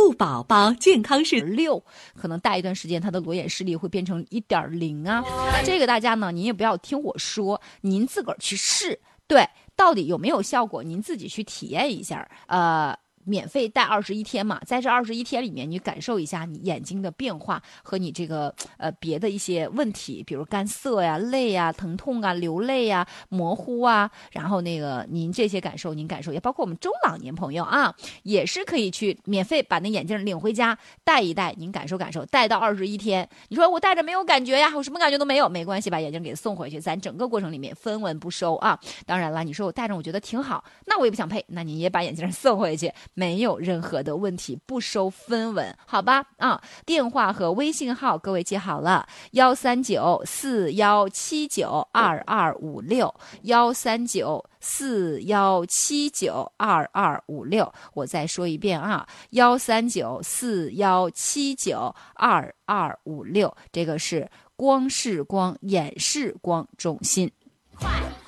兔宝宝健康是 6，可能戴一段时间它的裸眼视力会变成1.0啊。这个大家呢，您也不要听我说，您自个儿去试，对，到底有没有效果，您自己去体验一下。免费戴21天嘛，在这21天里面，你感受一下你眼睛的变化和你这个别的一些问题，比如干涩呀、累呀、疼痛啊、流泪呀、模糊啊，然后那个您这些感受您感受，也包括我们中老年朋友啊，也是可以去免费把那眼镜领回家戴一戴，您感受感受，戴到21天，你说我戴着没有感觉呀，我什么感觉都没有，没关系，把眼镜给送回去，咱整个过程里面分文不收啊。当然了，你说我戴着我觉得挺好，那我也不想配，那你也把眼镜送回去。没有任何的问题，不收分文，好吧？啊，电话和微信号各位记好了，13941792256，13941792256。我再说一遍啊，13941792256，这个是光视光眼视光中心。快